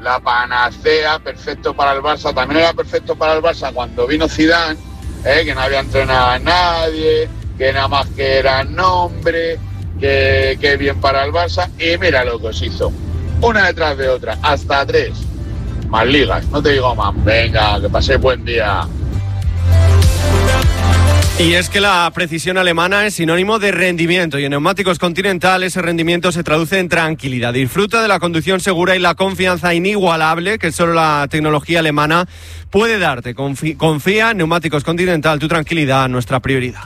la panacea, perfecto para el Barça. También era perfecto para el Barça cuando vino Zidane, que no había entrenado a nadie, que nada más que era nombre, que bien para el Barça. Y mira lo que os hizo, una detrás de otra, hasta 3, más ligas, no te digo más. Venga, que paséis buen día. Y es que la precisión alemana es sinónimo de rendimiento y en Neumáticos Continental ese rendimiento se traduce en tranquilidad. Disfruta de la conducción segura y la confianza inigualable que solo la tecnología alemana puede darte. Confía en Neumáticos Continental, tu tranquilidad, nuestra prioridad.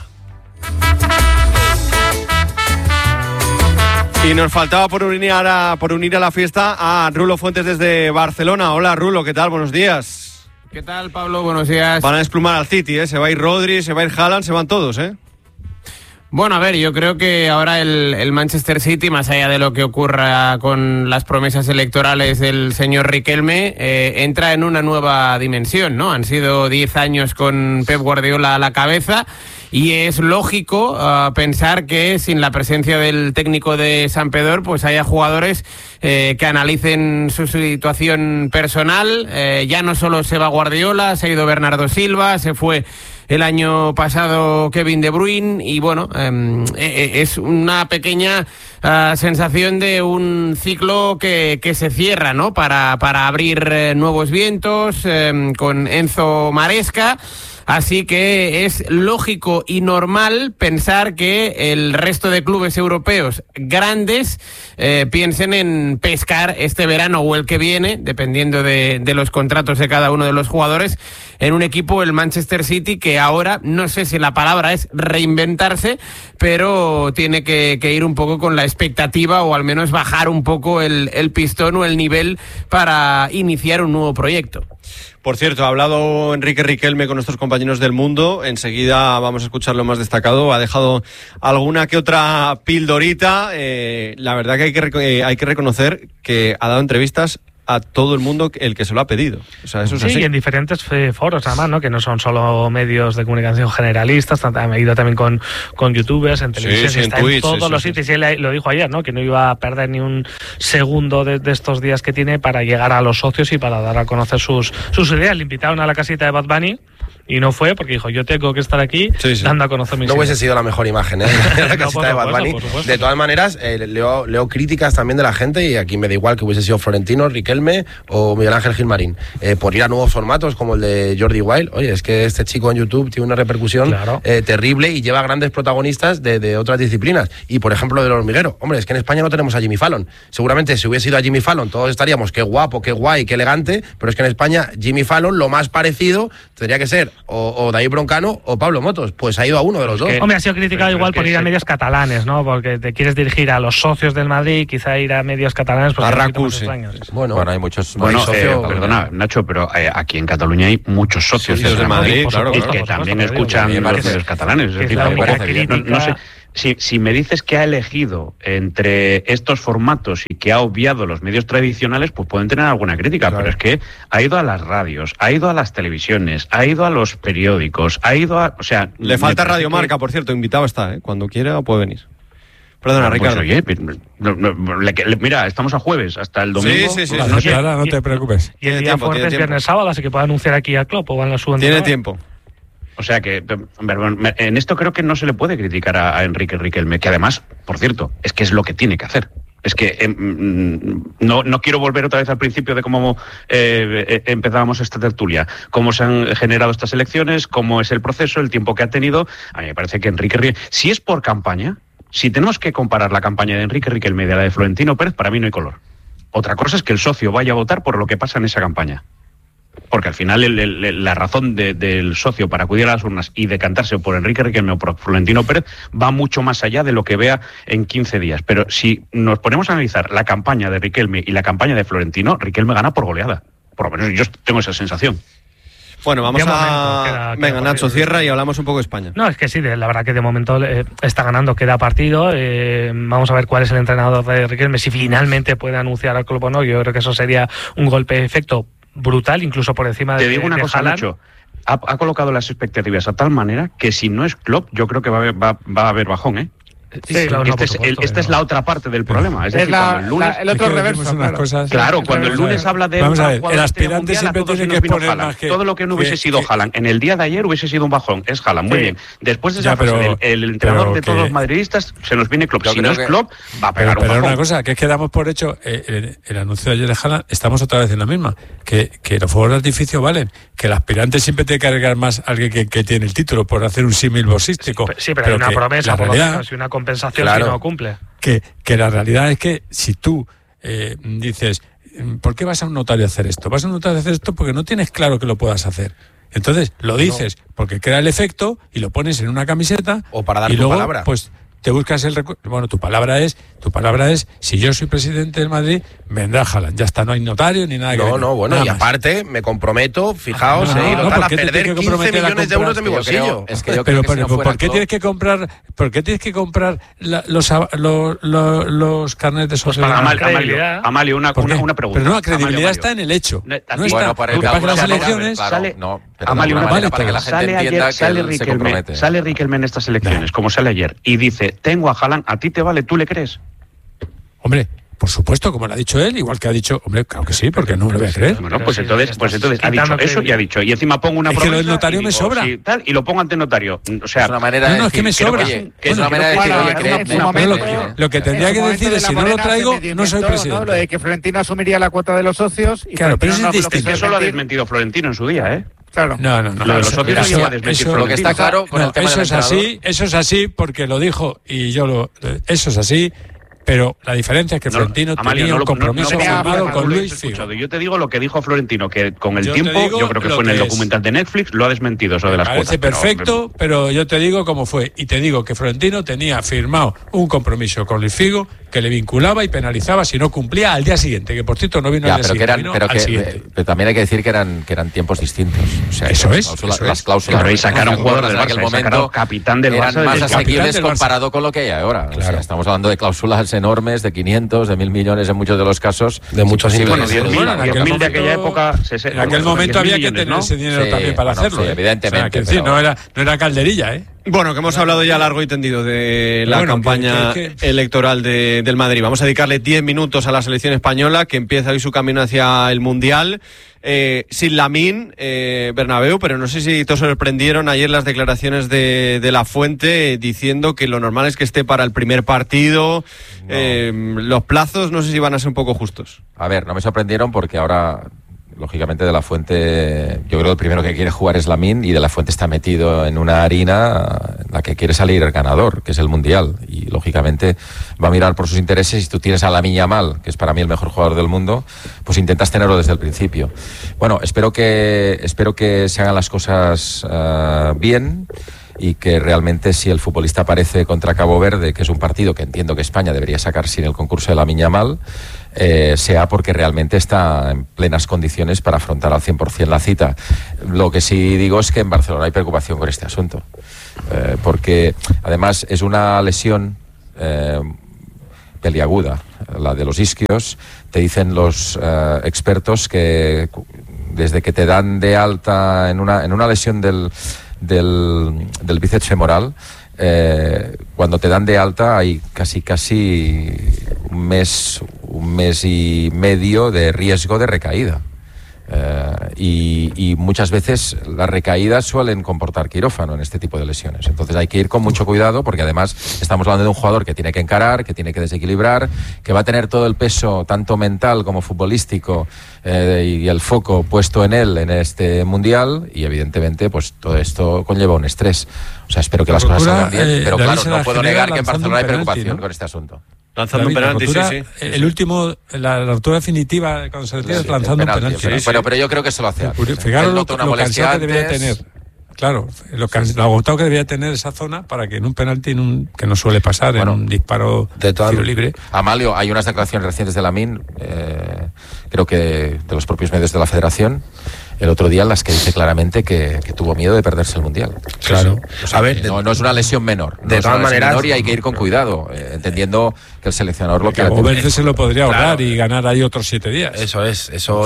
Y nos faltaba por unir a la fiesta a Rulo Fuentes desde Barcelona. Hola Rulo, ¿qué tal? Buenos días. ¿Qué tal, Pablo? Buenos días. Van a desplumar al City, ¿eh? Se va a ir Rodri, se va a ir Haaland, se van todos, ¿eh? Bueno, a ver, yo creo que ahora el Manchester City, más allá de lo que ocurra con las promesas electorales del señor Riquelme, entra en una nueva dimensión, ¿no? Han sido 10 años con Pep Guardiola a la cabeza y es lógico pensar que sin la presencia del técnico de Sampdoria, pues haya jugadores que analicen su situación personal. Ya no solo se va Guardiola, se ha ido Bernardo Silva, se fue el año pasado Kevin De Bruyne y bueno, es una pequeña sensación de un ciclo que se cierra, ¿no? Para abrir nuevos vientos con Enzo Maresca. Así que es lógico y normal pensar que el resto de clubes europeos grandes piensen en pescar este verano o el que viene, dependiendo de los contratos de cada uno de los jugadores, en un equipo, el Manchester City, que ahora, no sé si la palabra es reinventarse, pero tiene que ir un poco con la expectativa o al menos bajar un poco el pistón o el nivel para iniciar un nuevo proyecto. Por cierto, ha hablado Enrique Riquelme con nuestros compañeros del Mundo. Enseguida vamos a escuchar lo más destacado. Ha dejado alguna que otra pildorita. La verdad que hay que reconocer que ha dado entrevistas a todo el mundo el que se lo ha pedido. O sea, eso es así. Sí, en diferentes foros, además, ¿no? Que no son solo medios de comunicación generalistas, ha ido también con youtubers, en televisión, sí, está en Twitch, todos los sitios. Y él lo dijo ayer, ¿no? Que no iba a perder ni un segundo de estos días que tiene para llegar a los socios y para dar a conocer sus ideas. Le invitaron a la casita de Bad Bunny y no fue porque dijo, yo tengo que estar aquí dando a conocer mis ideas. No hubiese sido la mejor imagen, ¿eh? La casita de Bad Bunny. De todas maneras, leo críticas también de la gente y aquí me da igual que hubiese sido Florentino, Riquelme o Miguel Ángel Gilmarín, por ir a nuevos formatos como el de Jordi Wild. Oye, es que este chico en YouTube tiene una repercusión terrible y lleva grandes protagonistas de otras disciplinas. Y por ejemplo, del hormiguero. Hombre, es que en España no tenemos a Jimmy Fallon. Seguramente si hubiese ido a Jimmy Fallon todos estaríamos, qué guapo, qué guay, qué elegante, pero es que en España Jimmy Fallon lo más parecido tendría que ser o David Broncano o Pablo Motos. Pues ha ido a uno de los dos. Hombre, ha sido criticado igual por ir a medios catalanes, ¿no? Porque te quieres dirigir a los socios del Madrid, quizá ir a medios catalanes pues a Racus. Bueno, hay muchos socios. Perdona, Nacho, pero aquí en Cataluña hay muchos socios de Madrid, claro, que también escuchan los medios catalanes. Es decir, no sé. Si me dices que ha elegido entre estos formatos y que ha obviado los medios tradicionales, pues pueden tener alguna crítica, pero es que ha ido a las radios, ha ido a las televisiones, ha ido a los periódicos, ha ido a... O sea, le falta Radio Marca, por cierto, invitado está, cuando quiera puede venir. Perdona, Ricardo. Oye, mira, estamos a jueves, hasta el domingo. Sí. No te preocupes. Y el día fuerte es viernes, sábado, así que puede anunciar aquí a Klopp o van a su Tiene tiempo. O sea que en esto creo que no se le puede criticar a Enrique Riquelme, que además, por cierto, es que es lo que tiene que hacer. Es que no quiero volver otra vez al principio de cómo empezábamos esta tertulia, cómo se han generado estas elecciones, cómo es el proceso, el tiempo que ha tenido. A mí me parece que Enrique Riquelme, si es por campaña, si tenemos que comparar la campaña de Enrique Riquelme y de la de Florentino Pérez, para mí no hay color. Otra cosa es que el socio vaya a votar por lo que pasa en esa campaña. Porque al final la razón del socio para acudir a las urnas y decantarse por Enrique Riquelme o por Florentino Pérez va mucho más allá de lo que vea en 15 días. Pero si nos ponemos a analizar la campaña de Riquelme y la campaña de Florentino, Riquelme gana por goleada. Por lo menos yo tengo esa sensación. Bueno, vamos Venga, Nacho, cierra y hablamos un poco de España. No, es que sí, la verdad que de momento está ganando, queda partido. Vamos a ver cuál es el entrenador de Riquelme, si finalmente puede anunciar al club o no. Yo creo que eso sería un golpe de efecto brutal, incluso por encima de... Te digo una cosa, Haaland. Nacho, ha colocado las expectativas a tal manera que si no es Klopp, yo creo que va a haber bajón, ¿eh? Sí, claro, esta es la otra parte del problema. Es decir, cuando el lunes... el otro reverso, claro, cuando el lunes habla de... Vamos a ver, el aspirante siempre tiene que exponer más que... Todo lo que no hubiese sido Haaland en el día de ayer hubiese sido un bajón. Es Haaland, muy bien. Después de esa fase, el entrenador de todos los madridistas se nos viene Klopp. Si no es Klopp, va a pegar un bajón. Pero una cosa, que es que damos por hecho el anuncio de ayer de Haaland, estamos otra vez en la misma. Que los fuegos de artificio valen. Que el aspirante siempre tiene que cargar más a alguien que tiene el título, por hacer un símil boxístico. Sí, pero hay una promesa, por lo menos, y una compensación que no cumple. Que la realidad es que si tú dices, ¿por qué vas a un notario a hacer esto? Vas a un notario a hacer esto porque no tienes claro que lo puedas hacer. Entonces lo dices porque crea el efecto y lo pones en una camiseta o para dar y tu luego, palabra. Pues te buscas tu palabra es si yo soy presidente del Madrid, vendrá Haaland. Ya está, no hay notario ni nada. Y aparte me comprometo, fijaos, a perder 15 millones de euros de mi bolsillo. Pero ¿por qué tienes que comprar? ¿Por qué tienes que comprar los carnets de socios? Amalio, una pregunta. Pero no, la credibilidad está en el hecho. No está. Para las elecciones. Amalio, para que la gente entienda que se compromete. Sale Riquelme en estas elecciones, como sale ayer, y dice: tengo a Haaland, ¿a ti te vale? ¿Tú le crees? Hombre, por supuesto, como lo ha dicho él, igual que ha dicho, hombre, claro que sí, porque no me lo voy a creer. Bueno, pues entonces ha dicho eso y ha dicho, y encima pongo una promesa. Es que el notario me sobra. Y lo pongo ante notario. O sea, es una manera de decir, es que me sobra. Es una manera de decir, lo que tendría que decir es, si no lo traigo, no soy presidente. Lo de que Florentino asumiría la cuota de los socios. Claro, pero eso es distinto. Eso lo ha desmentido Florentino en su día, ¿eh? Claro. No. Lo de los socios lleva a desmentir. Lo que está claro con el tema eso es así porque lo dijo y eso es así. Pero la diferencia es que Florentino tenía un compromiso firmado con Luis Figo. Yo te digo lo que dijo Florentino, que con el tiempo, yo creo que fue en el documental de Netflix, lo ha desmentido eso de las cuotas. Parece perfecto, pero yo te digo cómo fue. Y te digo que Florentino tenía firmado un compromiso con Luis Figo que le vinculaba y penalizaba si no cumplía al día siguiente, que por cierto no vino al día siguiente, al siguiente. Pero también hay que decir que eran tiempos distintos. O sea, eso es. Las cláusulas. Pero ahí sacaron jugadores del aquel momento capitán del Barça, eran más asequibles comparado con lo que hay ahora. Claro. O sea, estamos hablando de cláusulas enormes, de 500, de 1.000 millones en muchos de los casos. De muchos bueno, 10.000 de aquella época. En aquel momento había que tener ese dinero también para hacerlo. Sí, evidentemente. O sea, no era calderilla, ¿eh? Bueno, que hemos hablado ya largo y tendido de la campaña electoral del Madrid. Vamos a dedicarle 10 minutos a la selección española, que empieza hoy su camino hacia el Mundial. Sin Lamine, Bernabéu, pero no sé si te sorprendieron ayer las declaraciones de La Fuente diciendo que lo normal es que esté para el primer partido. Los plazos no sé si van a ser un poco justos. A ver, no me sorprendieron porque ahora, lógicamente, De La Fuente, yo creo que el primero que quiere jugar es Lamine, y De La Fuente está metido en una harina en la que quiere salir ganador, que es el Mundial, y lógicamente va a mirar por sus intereses. Y si tú tienes a Lamine Yamal, que es para mí el mejor jugador del mundo, pues intentas tenerlo desde el principio. Bueno, espero que se hagan las cosas bien, y que realmente, si el futbolista aparece contra Cabo Verde, que es un partido que entiendo que España debería sacar sin el concurso de Lamine Yamal, sea porque realmente está en plenas condiciones para afrontar al 100% la cita. Lo que sí digo es que en Barcelona hay preocupación con este asunto, porque además es una lesión peliaguda, la de los isquios. Te dicen los expertos que desde que te dan de alta en una lesión del bíceps femoral, cuando te dan de alta hay casi un mes y medio de riesgo de recaída. Y muchas veces las recaídas suelen comportar quirófano en este tipo de lesiones. Entonces hay que ir con mucho cuidado, porque además estamos hablando de un jugador que tiene que encarar, que tiene que desequilibrar, que va a tener todo el peso, tanto mental como futbolístico, y el foco puesto en él en este Mundial, y evidentemente pues todo esto conlleva un estrés. O sea, espero que las cosas salgan bien, pero claro, no puedo negar que en Barcelona hay preocupación con este asunto. Lanzando un penalti, sí. El último, la ruptura definitiva cuando se retira es lanzando un penalti. Pero yo creo que se lo hace. Fijaros lo cansado que debería tener. Claro, lo agotado que debería tener esa zona para que en un penalti, que no suele pasar, en un disparo de tiro libre. Amalio, hay unas declaraciones recientes de Lamine, creo que de los propios medios de la Federación, el otro día, en las que dice claramente que tuvo miedo de perderse el Mundial. Claro. O sea, a ver, no es una lesión menor. De todas maneras, y hay que ir con cuidado, entendido que el seleccionador lo quiere. A veces se lo podría ahorrar y ganar ahí otros 7 días. Eso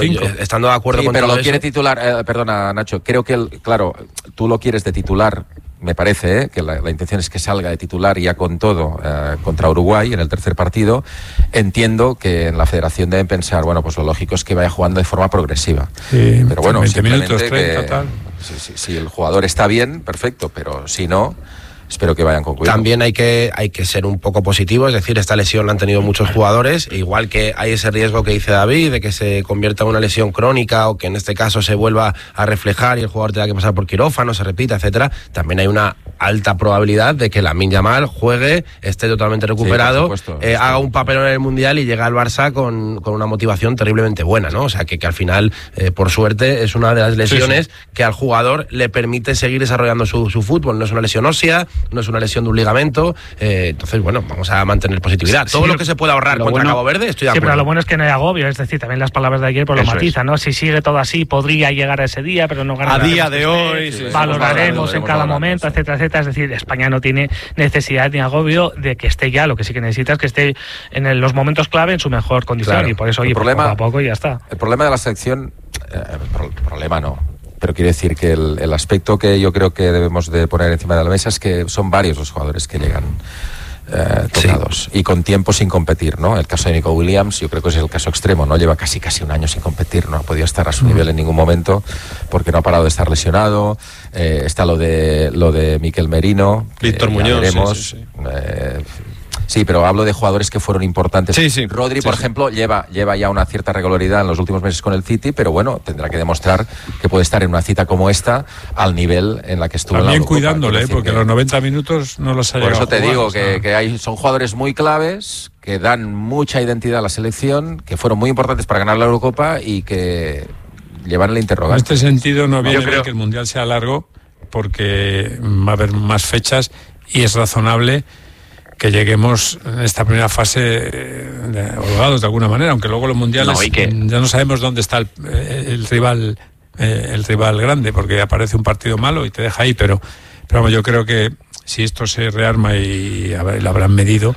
estando de acuerdo con pero todo lo quiere titular, perdona, Nacho, creo que, claro, tú lo quieres de titular me parece que la intención es que salga de titular ya con todo contra Uruguay en el tercer partido. Entiendo que en la federación deben pensar, bueno, pues lo lógico es que vaya jugando de forma progresiva. Sí, pero bueno, 20 minutos, 30, que tal. Si el jugador está bien, perfecto, pero si no, espero que vayan con cuidado. También hay que ser un poco positivo, es decir, esta lesión la han tenido muchos jugadores, igual que hay ese riesgo que dice David, de que se convierta en una lesión crónica o que en este caso se vuelva a reflejar y el jugador tenga que pasar por quirófano, se repita, etcétera. También hay una alta probabilidad de que Lamine Yamal juegue, esté totalmente recuperado, haga un papelón en el Mundial y llegue al Barça con una motivación terriblemente buena, ¿no? O sea, que al final, por suerte, es una de las lesiones que al jugador le permite seguir desarrollando su fútbol. No es una lesión ósea, no es una lesión de un ligamento, entonces bueno, vamos a mantener positividad. Todo lo que se pueda ahorrar contra Cabo Verde, estoy de acuerdo. Sí, pero lo bueno es que no hay agobio, es decir, también las palabras de ayer pues lo matizan, ¿no? Si sigue todo así, podría llegar a ese día, pero no gana. A día de hoy, valoraremos en cada momento, etcétera, etcétera. Es decir, España no tiene necesidad ni agobio de que esté ya, lo que sí que necesita es que esté en los momentos clave en su mejor condición, y por eso, oye, poco a poco y ya está. El problema de la selección, problema no, pero quiere decir que el aspecto que yo creo que debemos de poner encima de la mesa es que son varios los jugadores que llegan tocados y con tiempo sin competir, ¿no? El caso de Nico Williams yo creo que es el caso extremo, ¿no? Lleva casi un año sin competir, no ha podido estar a su nivel en ningún momento porque no ha parado de estar lesionado. Está lo de Mikel Merino, Víctor Muñoz, veremos, sí, pero hablo de jugadores que fueron importantes. Rodri, por ejemplo, lleva ya una cierta regularidad en los últimos meses con el City, pero bueno, tendrá que demostrar que puede estar en una cita como esta al nivel en la que estuvo también en la Eurocopa. Cuidándole, porque los 90 minutos no los ha llegado. Por eso te digo que son jugadores muy claves, que dan mucha identidad a la selección, que fueron muy importantes para ganar la Eurocopa y que llevan el interrogante. En este sentido no viene bien que el Mundial sea largo, porque va a haber más fechas y es razonable que lleguemos en esta primera fase holgados de alguna manera, aunque luego los mundiales ya no sabemos dónde está el rival grande, porque aparece un partido malo y te deja ahí, pero vamos, yo creo que si esto se rearma y lo habrán medido,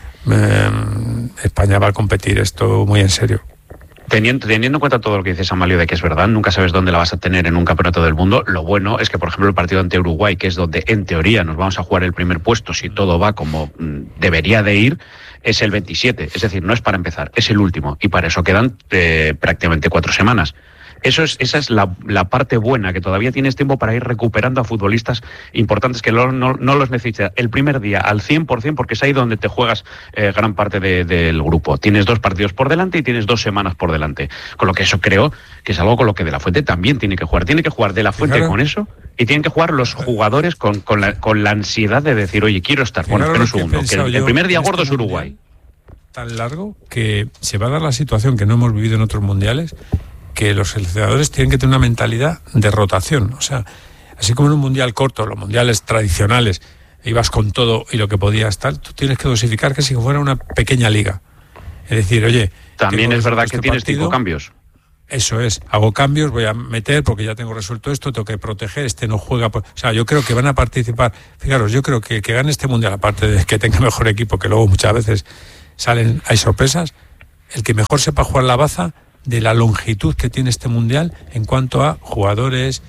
España va a competir esto muy en serio. Teniendo en cuenta todo lo que dices, Amalio, de que es verdad, nunca sabes dónde la vas a tener en un campeonato del mundo. Lo bueno es que, por ejemplo, el partido ante Uruguay, que es donde en teoría nos vamos a jugar el primer puesto, si todo va como debería de ir, es el 27. Es decir, no es para empezar, es el último. Y para eso quedan prácticamente 4 semanas. Esa es la parte buena, que todavía tienes tiempo para ir recuperando a futbolistas importantes que no los necesitas el primer día al 100%, porque es ahí donde te juegas gran parte del grupo. Tienes 2 partidos por delante y tienes 2 semanas por delante. Con lo que eso creo que es algo con lo que De La Fuente también tiene que jugar. Tiene que jugar De La Fuente con eso, y tienen que jugar los jugadores con la ansiedad de decir, oye, quiero estar. Bueno, espera un segundo, que el primer día gordo es Uruguay. Tan largo que se va a dar la situación que no hemos vivido en otros mundiales, que los seleccionadores tienen que tener una mentalidad de rotación. O sea, así como en un mundial corto, los mundiales tradicionales, ibas con todo y lo que podías tal, tú tienes que dosificar que si fuera una pequeña liga. Es decir, oye... También es verdad que tienes 5 cambios. Eso es, hago cambios, voy a meter porque ya tengo resuelto esto, tengo que proteger, no juega... O sea, yo creo que van a participar... Fijaros, yo creo que gane este mundial, aparte de que tenga mejor equipo, que luego muchas veces hay sorpresas, el que mejor sepa jugar la baza de la longitud que tiene este mundial en cuanto a jugadores,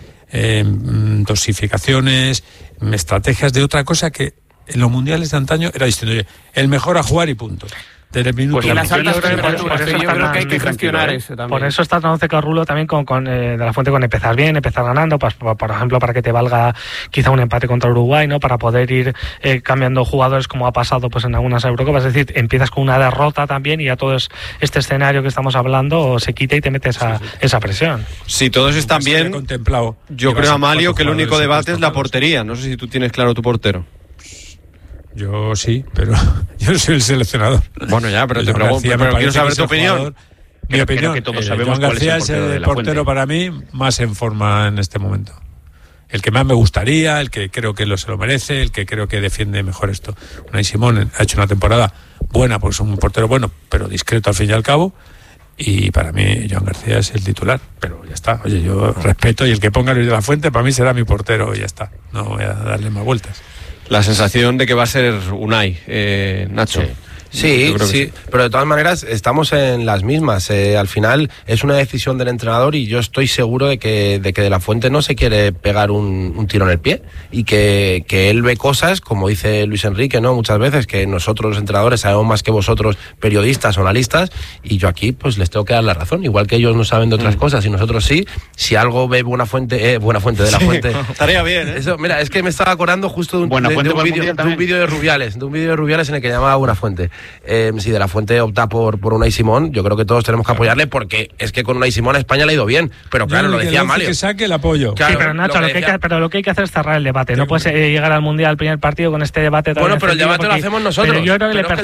dosificaciones, estrategias, de otra cosa que en los mundiales de antaño era distinto. Oye, el mejor a jugar y punto. Desde el minuto. Pues en las altas temperaturas, yo creo que hay que gestionar eso también. Por eso está tan Carrulo también con De La Fuente, con empezar bien, empezar ganando, pues, por ejemplo, para que te valga quizá un empate contra Uruguay, ¿no? Para poder ir cambiando jugadores, como ha pasado pues en algunas Eurocopas. Es decir, empiezas con una derrota también y ya todo este escenario que estamos hablando se quita y te metes esa presión. Si todos están bien, contemplado, yo creo, Amalio, que el único debate es la portería. No sé si tú tienes claro tu portero. Yo sí, pero yo soy el seleccionador. Bueno, ya, pero te pregunto, pero quiero saber tu opinión. Mi opinión, que todos sabemos Joan García es el portero para mí más en forma en este momento. El que más me gustaría, el que creo que se lo merece, el que creo que defiende mejor esto. Unai Simón ha hecho una temporada buena, porque es un portero bueno, pero discreto al fin y al cabo. Y para mí Joan García es el titular, pero ya está. Oye, yo respeto, y el que ponga Luis de la Fuente para mí será mi portero y ya está. No voy a darle más vueltas. La sensación de que va a ser Unai, Nacho. Sí, sí, pero de todas maneras estamos en las mismas. Al final es una decisión del entrenador y yo estoy seguro de que De La Fuente no se quiere pegar un tiro en el pie y que él ve cosas, como dice Luis Enrique, ¿no? Muchas veces que nosotros los entrenadores sabemos más que vosotros, periodistas o analistas, y yo aquí pues les tengo que dar la razón, igual que ellos no saben de otras cosas y nosotros sí. Si algo ve Buenafuente de La Fuente. Estaría bien, ¿eh? Eso, mira, es que me estaba acordando justo de un vídeo de Rubiales, en el que llamaba Buenafuente. Si De La Fuente opta por Unai Simón, yo creo que todos tenemos que apoyarle, porque es que con Unai Simón a España le ha ido bien, pero claro, lo decía Mario. Que saque el apoyo. Claro, sí, pero Nacho, lo que hay que hacer es cerrar el debate. No puedes llegar al Mundial al primer partido con este debate. Bueno, pero el debate lo hacemos nosotros. Pero yo creo que le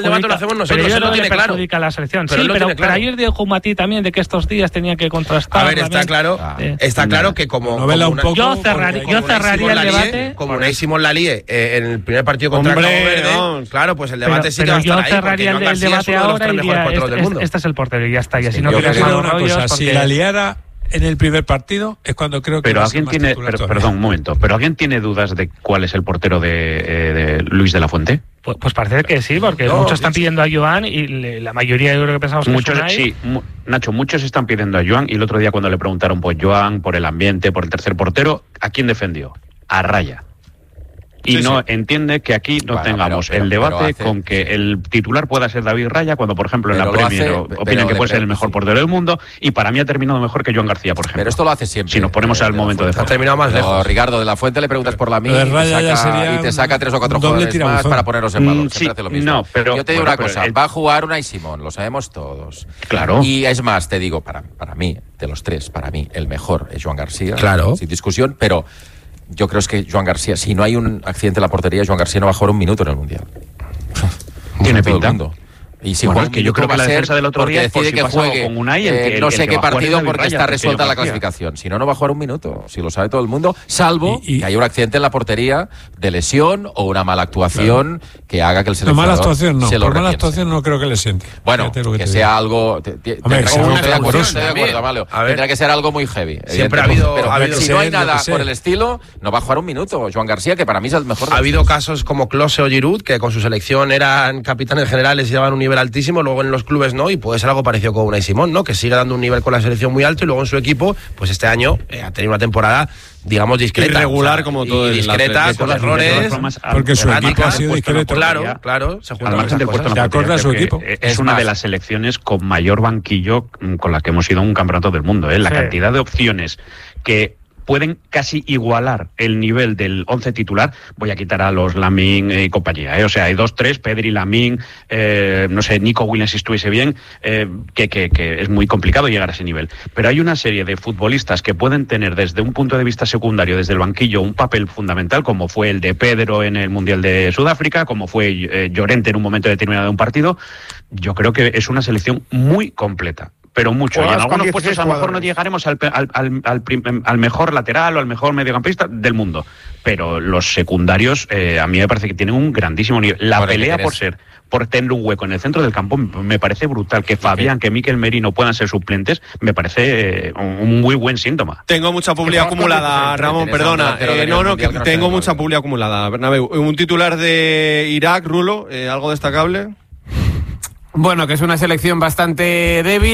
perjudica a la selección. Sí, pero ayer dijo Matí también de que estos días tenía que contrastar. A ver, está claro que como yo cerraría el debate. Como Unai Simón la líe en el primer partido contra Cabo Verde, claro, pues el debate sí que va a estar ahí. Yo cerraría el debate ahora y diría, este es el portero y ya está. Y así no quieres malos rollos. Si la liara en el primer partido es cuando creo que... Pero alguien tiene... Perdón, un momento. ¿Pero alguien tiene dudas de cuál es el portero de Luis de la Fuente? Pues parece que sí, porque muchos están pidiendo a Joan y la mayoría yo creo que pensamos que muchos, sí, Nacho, muchos están pidiendo a Joan, y el otro día cuando le preguntaron por Joan, por el ambiente, por el tercer portero, ¿a quién defendió? A Raya. Y entiende que aquí no tengamos el debate con que el titular pueda ser David Raya, cuando por ejemplo en la Premier opinan que puede ser el mejor portero del mundo, y para mí ha terminado mejor que Joan García, por ejemplo. Pero esto lo hace siempre. Si nos ponemos al momento de... Ha terminado más lejos. Ricardo, De La Fuente le preguntas por la mía y te saca 3 o 4 jugadores más para ponerlos en valor. Siempre hace lo mismo. No, pero, yo te digo una cosa, va a jugar Unai Simón, lo sabemos todos. Claro. Y es más, te digo, para mí, de los tres, para mí, el mejor es Joan García. Claro. Sin discusión, pero... Yo creo que Joan García, si no hay un accidente en la portería, Joan García no va a jugar un minuto en el Mundial. Tiene pinta. Y si juega, que yo creo que la defensa del otro día decide que juegue con Unai, no sé qué partido porque está resuelta la clasificación. Si no, no va a jugar un minuto. Si lo sabe todo el mundo, salvo que haya un accidente en la portería de lesión o una mala actuación que haga que el seleccionador mala actuación no. se lo por mala repiense. actuación no creo que le siente. Bueno, que sea algo... Estoy de acuerdo, Mario. Tendrá que ser algo muy heavy. Siempre ha habido... Pero si no hay nada por el estilo, no va a jugar un minuto. Joan García, que para mí es el mejor. Ha habido casos como Klose o Giroud, que con su selección eran capitanes generales y llevaban un nivel altísimo, luego en los clubes no, y puede ser algo parecido con Unai Simón, ¿no? Que sigue dando un nivel con la selección muy alto y luego en su equipo, pues este año ha tenido una temporada, digamos, discreta. Irregular, como todo el discreta, con errores. Porque su equipo ha sido discreto. Claro. Se acorda su equipo. Es una de las selecciones con mayor banquillo con la que hemos ido a un campeonato del mundo. La cantidad de opciones que pueden casi igualar el nivel del 11 titular. Voy a quitar a los Lamine y compañía, O sea, hay 2-3, Pedri, Lamine, no sé, Nico Williams si estuviese bien, que es muy complicado llegar a ese nivel. Pero hay una serie de futbolistas que pueden tener desde un punto de vista secundario, desde el banquillo, un papel fundamental, como fue el de Pedro en el Mundial de Sudáfrica, como fue Llorente en un momento determinado de un partido. Yo creo que es una selección muy completa. Pero mucho. Y en algunos puestos a lo mejor no llegaremos al mejor lateral o al mejor mediocampista del mundo. Pero los secundarios, a mí me parece que tienen un grandísimo nivel. La pelea por tener un hueco en el centro del campo me parece brutal. Que Fabián, que Mikel Merino puedan ser suplentes, me parece un muy buen síntoma. Tengo mucha publicidad acumulada, Ramón, perdona. Tengo mucha publicidad acumulada, Bernabéu. Un titular de Irak, Rulo, ¿algo destacable? Bueno, que es una selección bastante débil.